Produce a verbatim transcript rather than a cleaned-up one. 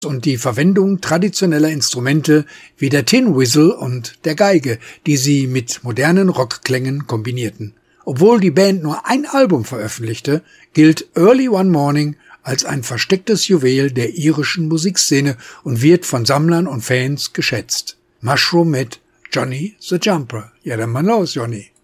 und die Verwendung traditioneller Instrumente wie der Tin Whistle und der Geige, die sie mit modernen Rockklängen kombinierten. Obwohl die Band nur ein Album veröffentlichte, gilt Early One Morning als ein verstecktes Juwel der irischen Musikszene und wird von Sammlern und Fans geschätzt. Mushroom mit Johnny the Jumper. Ja, dann mal los, Johnny.